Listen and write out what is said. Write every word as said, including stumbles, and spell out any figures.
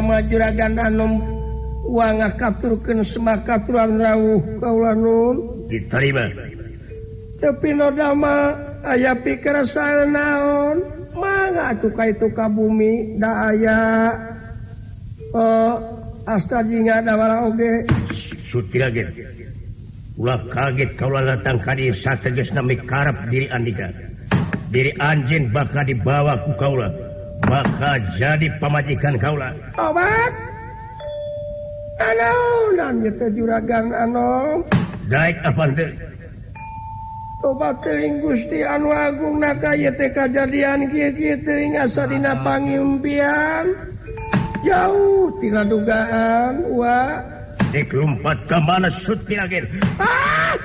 nama juragan anom uang ngakaturkeun semakaturan rawuh kaula nun diterima tapi noda mah aya pikir sae naon mangga atuh ka itu ka bumi da aya eh astajinga da wara oge Sutiragen ulah kaget kaula datang ka dieu sategesna mikarep diri Andika diri anjeun bakal dibawa ku kaula bakal jadi pamajikan kaula obat anaonan ieu teh juragan anom daek apa teu obat teuing Gusti anu agung naka ieu teh kajadian kieu-kieu teuing asa dina pangimpian jauh tina dugaan wa dek lumpat ka mana Sutiragen ah